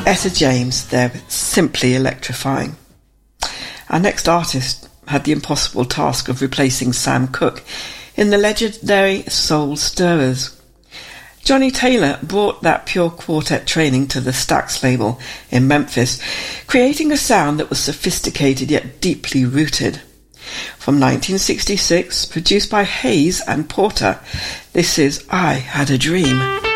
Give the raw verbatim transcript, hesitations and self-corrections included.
Etta James, they're simply electrifying. Our next artist had the impossible task of replacing Sam Cooke in the legendary Soul Stirrers. Johnny Taylor brought that pure quartet training to the Stax label in Memphis, creating a sound that was sophisticated yet deeply rooted. From nineteen sixty-six, produced by Hayes and Porter, this is I Had a Dream.